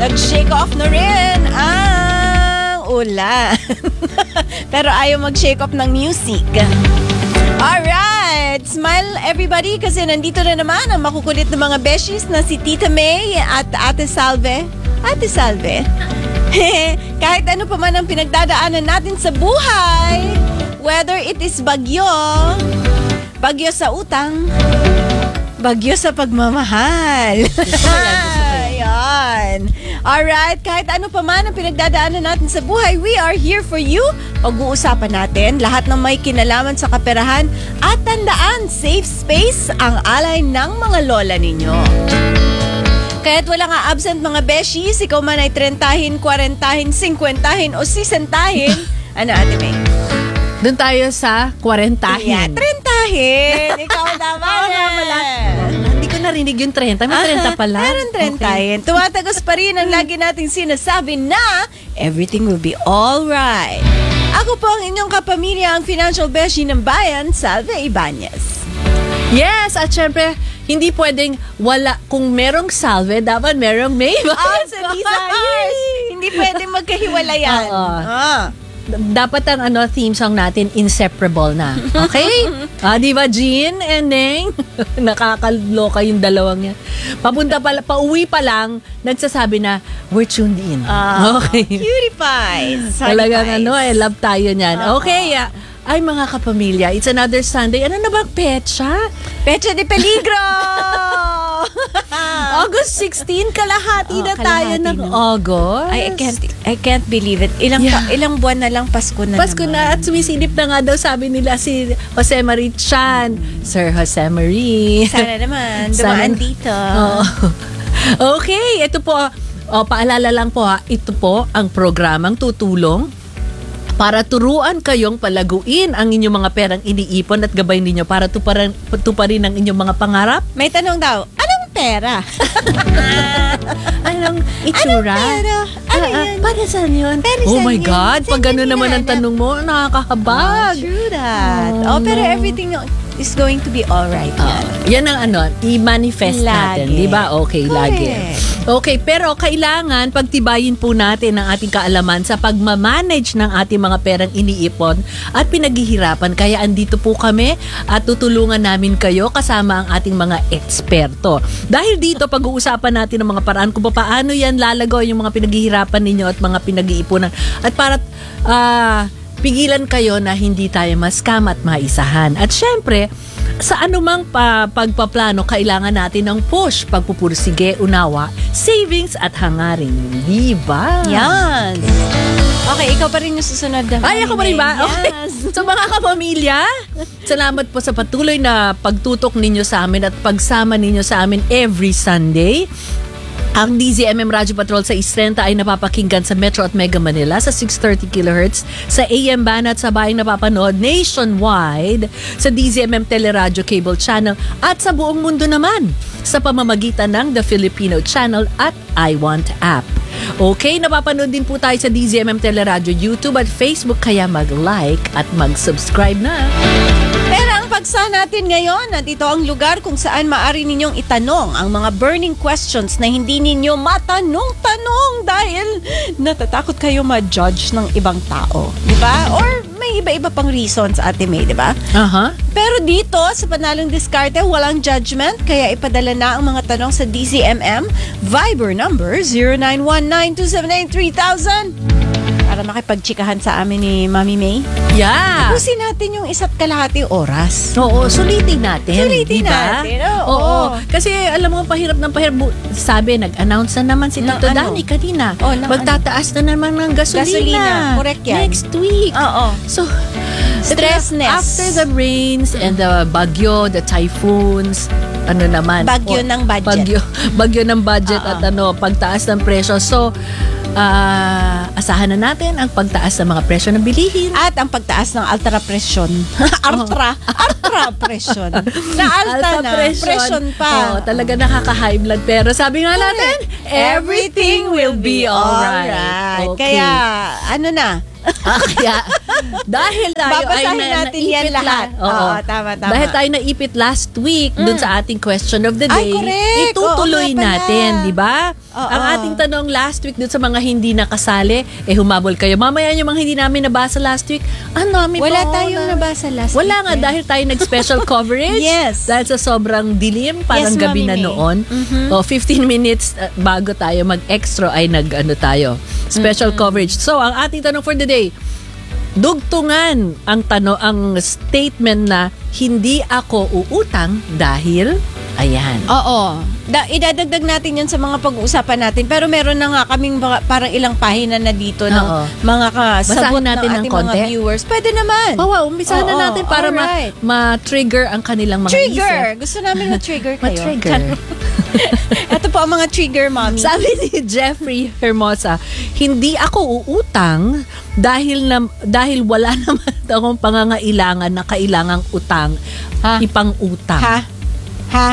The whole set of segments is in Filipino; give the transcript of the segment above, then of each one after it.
Nag-shake off na rin ang ulan. Pero ayaw mag-shake off ng music. Alright, smile everybody kasi nandito na naman ang makukulit na mga beshies na si Tita May at Ate Salve. Ate Salve, kahit ano pa man ang pinagdadaanan natin sa buhay, whether it is bagyo, bagyo sa utang, bagyo sa pagmamahal. Ayan. Alright, kahit ano pa man ang pinagdadaanan natin sa buhay, we are here for you. Pag-uusapan natin lahat ng may kinalaman sa kaperahan at tandaan, safe space ang alay ng mga lola ninyo. Kaya't wala nga absent mga beshies, ikaw man ay 30, 40, 50 o 60. Ano, Ate May? Doon tayo sa 40. Yeah, 30. Ikaw naman. Hindi ko narinig yung 30. May 30 pala. Meron 30. Tumatagos pa rin ang lagi nating sinasabi na everything will be alright. Ako po ang inyong kapamilya, ang financial beshi ng bayan, Salve Ibanez. Yes, at syempre, hindi pwedeng wala. Kung merong Salve, dapat merong May. Sa Visayas. Hindi pwedeng magkahiwalayan. Dapat ang theme song natin inseparable na. Okay? Di ba, Jean and Neng? Nakakaloka yung dalawang yan. Pauwi pa lang, nagsasabi na, we're tuned in. Okay. Cutie pies. Talagang love tayo niyan. Okay, ay mga kapamilya, it's another Sunday. Ano na bang petsa? Petsa de peligro! August 16, kalahati na tayo ng August. I can't believe it. Ilang buwan na lang Pasko na Pasko naman. na at sumisilip na nga daw sabi nila si Jose Marie Chan. Sir Jose Marie. Sana naman, dumaan dito. Okay, ito po, paalala lang po ito po ang programang tutulong para turuan kayong palaguin ang inyong mga perang iniipon at gabayin ninyo para tuparin ang inyong mga pangarap. May tanong daw, anong pera? Anong itsura? Anong pera? Ano yun? Para saan yun? Para Oh saan my yun? God, pag Saan gano'n yun naman ang hinahanap? tanong mo, nakakahabag. True that. Pero everything is going to be alright. Yan ang i-manifest natin, Lagi. di ba? Okay, lagi. Correct. Okay, pero kailangan pagtibayin po natin ang ating kaalaman sa pagmamanage ng ating mga perang iniipon at pinaghihirapan. Kaya andito po kami at tutulungan namin kayo kasama ang ating mga eksperto. Dahil dito, pag-uusapan natin ang mga paraan kung paano yan lalago yung mga pinaghihirapan ninyo at mga pinag-iipunan. At para pigilan kayo na hindi tayo ma-scam at maisahan. At syempre, sa anumang pagpaplano, kailangan natin ng push, pagpupursige, unawa, savings at hangarin. Di ba? Yan. Okay, ikaw pa rin yung susunod. Ay, ako pa rin ba? Okay. Yes. So mga kapamilya, salamat po sa patuloy na pagtutok ninyo sa amin at pagsama ninyo sa amin every Sunday. Ang DZMM Radyo Patrol sa Islenta ay napapakinggan sa Metro at Mega Manila sa 630 kHz, sa AM band at sa bayang napapanood nationwide sa DZMM Teleradyo Cable Channel at sa buong mundo naman sa pamamagitan ng The Filipino Channel at I Want app. Okay, napapanood din po tayo sa DZMM Teleradyo YouTube at Facebook, kaya mag-like at mag-subscribe na. Pero ang pagsa natin ngayon, at ito ang lugar kung saan maaari ninyong itanong ang mga burning questions na hindi ninyo matanong-tanong dahil natatakot kayo ma-judge ng ibang tao. Diba? Or may iba-iba pang reasons, Ate May, diba? Pero dito, sa Panalong Diskarte, walang judgment, kaya ipadala na ang mga tanong sa DZMM Viber number 0919-279-3000 para makipagtsikahan sa amin ni Mami May. Yeah. Tapusin natin yung 1.5 oras. Oo, sulitin natin. Sulitin diba? natin, Oo. Kasi alam mo, pahirap ng pahirap. Sabi, nag-announce na naman si Tito Danny kanina. Magtataas na naman ng gasolina. Correct yan. Next week. Oo. So, Stressness. after the rains and the bagyo, the typhoons, ano naman? Bagyo ng budget. Bagyo ng budget at pagtaas ng presyo. So, asahan na natin ang pagtaas ng mga presyo ng bilihin. At ang pagtaas ng ultra presyon. ultra presyon. Na alta na. Presyon pa. Talaga nakaka-high blood. Pero sabi nga natin, everything will be alright. Okay. Kaya, ano na? Kaya, Dahil tayo Babasahin ay natin yan naipit lahat. Oo, tama. Dahil tayo naipit last week dun sa ating question of the Ay, day, correct. itutuloy Oo nga pala. natin, di ba? Oo. Ang ating tanong last week dun sa mga hindi nakasali, humabol kayo. Mamaya yung mga hindi namin nabasa last week, Wala tayong nabasa last Wala week. nga, dahil tayo nag-special coverage. Yes. Dahil sa sobrang dilim, parang Yes, gabi na Mami May. noon. 15 minutes bago tayo mag-extra ay tayo. Special coverage. So, ang ating tanong for the day, dugtungan ang statement na hindi ako uutang dahil ayan. Oo. Idadagdag natin yan sa mga pag-uusapan natin. Pero meron na nga kaming parang ilang pahina na dito ng Oo. mga sabot Basahin natin ng ng ating konti? mga viewers. Pwede naman. Wow, umpisahan na Oo, natin para alright. ma-trigger ang kanilang mga Trigger! isip. Gusto namin ma-trigger kayo. Ma-trigger. Ito po ang mga trigger, mommy. Sabi ni Jeffrey Hermosa, hindi ako uutang dahil wala naman akong pangangailangan na kailangang utang, Ha? ipang-utang. Ha?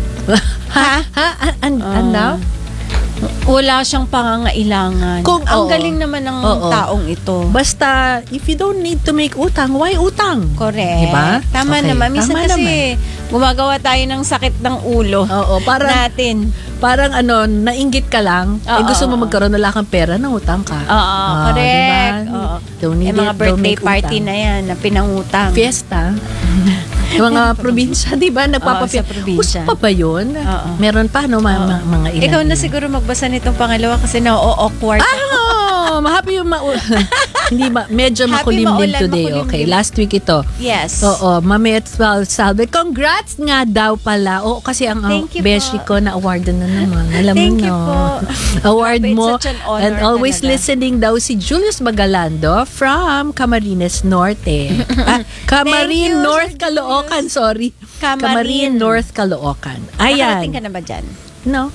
Ano? Wala siyang pangangailangan. Ang Oo. galing naman ng Oo. taong ito. Basta, if you don't need to make utang, why utang? Correct. Diba? Tama Okay. naman. Minsan Tama kasi gumagawa tayo ng sakit ng ulo Oo, natin. parang nainggit ka lang, gusto mo magkaroon, wala kang pera, nangutang ka. Oo, correct. Diba? Oo. Don't need Yung mga it, don't birthday make party utang. na yan, na pinangutang. Fiesta. Yung mga probinsya, di ba? Oo, Nagpapafiesta. sa probinsya. Gusto pa ba yun? Oo. Meron pa, mga ilan. Ikaw na siguro magbasa nitong pangalawa kasi na-awkward. Happy yung hindi medyo Happy makulimlim maulan, today. makulimlim. Okay, last week ito. Yes. Oo, Mamet Salve. Congrats nga daw pala. Oo, kasi ang Thank you beshi po. ko na award na naman. Alam Thank mo you no. po. Award Grabe, it's mo. such an honor And always talaga. listening daw si Julius Magalando from Camarines Norte. Camarines you, North, Sir Caloocan. Sorry. Camarines. North, Caloocan. Nakarating Ayan. ka na ba dyan? No.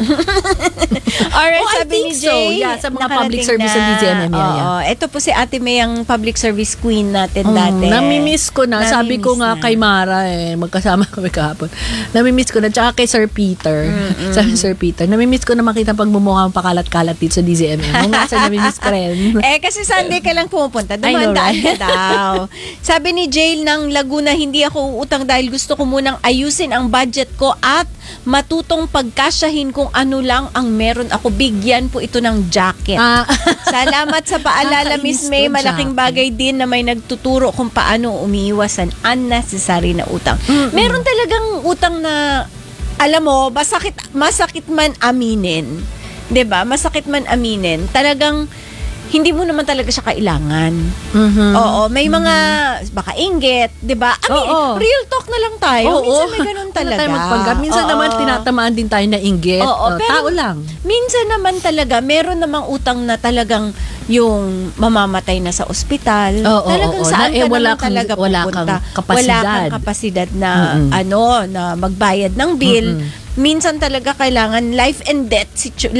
Alright, Oh, I sabi think ni so. Jay. Yeah, sa mga nakarating public service na. ng DZMM. Yeah. Oo. Ito po si Ate May, ang public service queen natin dati. Namimiss ko na. Sabi ko nga Namimiss na. kay Mara magkasama kami kahapon. Namimiss ko na. Tsaka kay Sir Peter. Sabi ni Sir Peter, namimiss ko na makita pagmumukhang pakalat-kalat dito sa DZMM. Ang nga sa namimiss ko rin. Kasi Sunday ka lang pumupunta. I know, Dumandaan right? ka daw. Sabi ni Jail ng Laguna, hindi ako uutang dahil gusto ko munang ayusin ang budget ko at matutong pagkasyahin kung ano lang ang meron ako. Bigyan po ito ng jacket. Salamat sa paalala, Miss Nakakainis May. to, Malaking jacket. bagay din na may nagtuturo kung paano umiiwasan unnecessary na utang. Meron talagang utang na, alam mo, masakit man aminin. 'Di ba? Masakit man aminin. Talagang hindi mo naman talaga siya kailangan. Oo, may mga baka inggit, 'di ba? Oo. Real talk na lang tayo. Minsan may ganun Wala talaga. tayo magpanggap. Minsan Oo. naman tinatamaan din tayo na inggit. Oo, pero Tao lang. Minsan naman talaga, meron namang utang na talagang yung mamamatay na sa ospital. Oo, Talagang oo. saan ka Wala naman kang- talaga wala pupunta. kang kapasidad. Wala kang kapasidad na, na magbayad ng bill. Minsan talaga kailangan life and death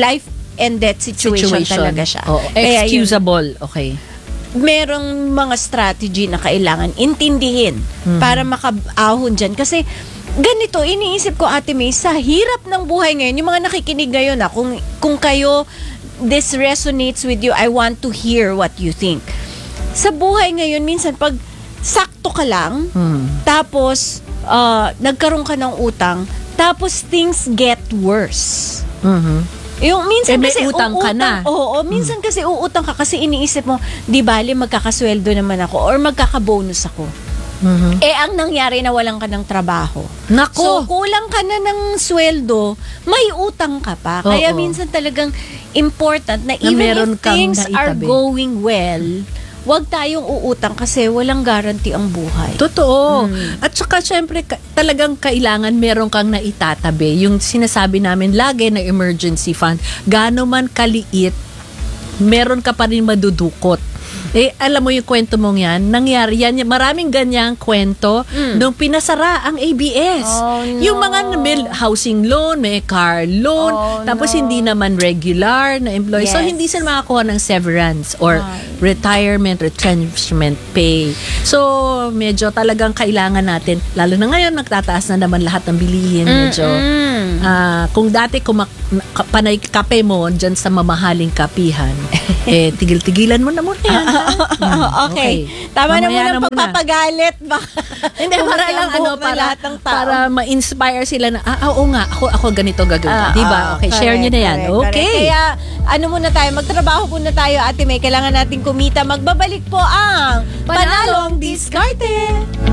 situation talaga siya. Oo, Kaya yun, excusable. Okay. merong mga strategy na kailangan intindihin para makaahon dyan. Kasi ganito, iniisip ko, Ate May, sa hirap ng buhay ngayon, yung mga nakikinig ngayon, kung kayo, this resonates with you, I want to hear what you think. Sa buhay ngayon, minsan, pag sakto ka lang, tapos nagkaroon ka ng utang, tapos things get worse. Yung minsan may kasi utang ka na. Oo, minsan kasi uutang ka kasi iniisip mo, di bali magkakasweldo naman ako or magkakabonus ako. Ang nangyari na walang ka ng trabaho. So, Nako. kulang ka na ng sweldo, may utang ka pa. Kaya Oo. minsan talagang important na Na even meron if kang things are naitabi. going well, wag tayong uutang kasi walang guarantee ang buhay. Totoo. At saka syempre talagang kailangan meron kang naitatabi. Yung sinasabi namin lagi na emergency fund, gaano man kaliit, meron ka pa rin madudukot. Alam mo yung kwento mong yan, nangyari yan, maraming ganyang kwento nung pinasara ang ABS. Oh, no. Yung mga may housing loan, may car loan, Oh, tapos no. hindi naman regular na employee. So, Yes. hindi sila makakuha ng severance or Ay. retirement, retrenchment pay. So, medyo talagang kailangan natin, lalo na ngayon, nagtataas na naman lahat ng bilihin. Medyo, kung dati panay kape mo dyan sa mamahaling kapihan, tigil-tigilan mo na muna yan. Okay. Tama na Mamaya muna ang pagpapagalit. Hindi, para lang lahat ng tao. para ma-inspire sila na, oo nga, ako ganito gagawin. Diba? Okay, share nyo na yan. Correct. Okay. Kaya, muna tayo, magtrabaho muna tayo, Ate May. Kailangan natin kumita. Magbabalik po ang Panalong Diskarte.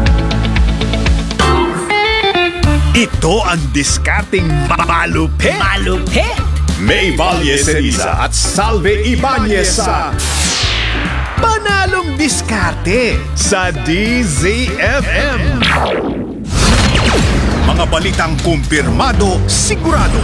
Ito ang diskarting malupit. May Valle Ceriza at Salve Ibanez sa Panalong Diskarte sa DZFM. Mga balitang kumpirmado, sigurado,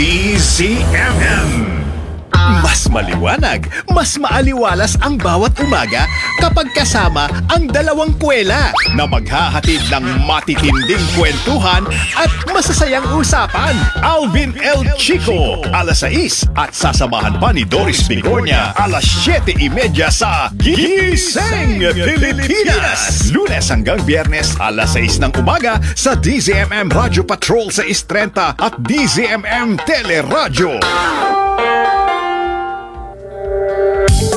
DZFM. Mas maliwanag, mas maaliwalas ang bawat umaga kapag kasama ang dalawang kwela na maghahatid ng matitinding kwentuhan at masasayang usapan. Alvin L. Chico, alas 6 at sasamahan pa ni Doris Bigornia, alas 7:30 sa Gising Pilipinas. Lunes hanggang Biyernes, alas 6 ng umaga sa DZMM Radio Patrol sa 6:30 at DZMM Teleradyo.